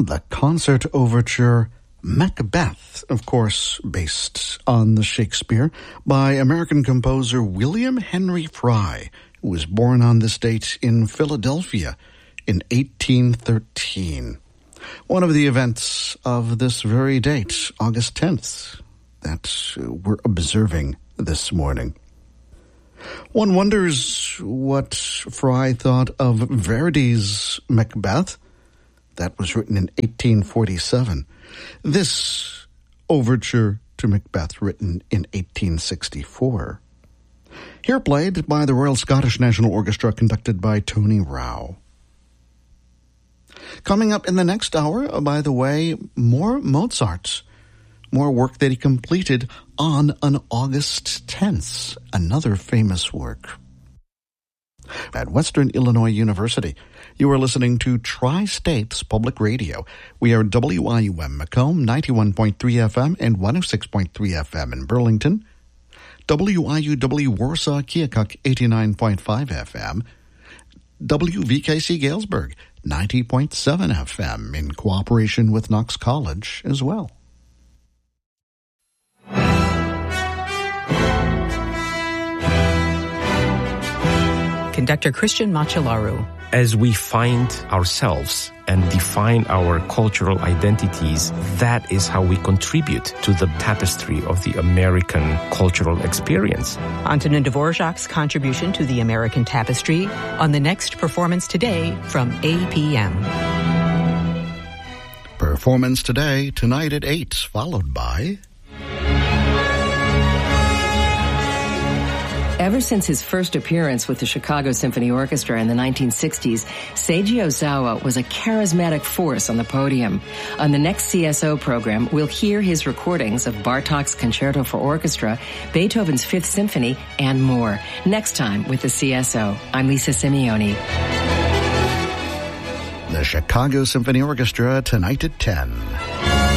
the concert overture Macbeth, of course, based on the Shakespeare, by American composer William Henry Fry, who was born on this date in Philadelphia in 1813. One of the events of this very date, August 10th, that we're observing this morning. One wonders what Fry thought of Verdi's Macbeth. That was written in 1847. This overture to Macbeth, written in 1864. Here played by the Royal Scottish National Orchestra, conducted by Tony Rao. Coming up in the next hour, by the way, more Mozart. More work that he completed on an August 10th. Another famous work. At Western Illinois University, you are listening to Tri-States Public Radio. We are WIUM Macomb 91.3 FM and 106.3 FM in Burlington, WIUW Warsaw Keokuk 89.5 FM, WVKC Galesburg 90.7 FM in cooperation with Knox College as well. Conductor Christian Machelaru. As we find ourselves and define our cultural identities, that is how we contribute to the tapestry of the American cultural experience. Antonin Dvorak's contribution to the American tapestry on the next Performance Today from APM. Performance Today, tonight at 8, followed by... Ever since his first appearance with the Chicago Symphony Orchestra in the 1960s, Seiji Ozawa was a charismatic force on the podium. On the next CSO program, we'll hear his recordings of Bartók's Concerto for Orchestra, Beethoven's Fifth Symphony, and more. Next time with the CSO, I'm Lisa Simeone. The Chicago Symphony Orchestra, tonight at 10.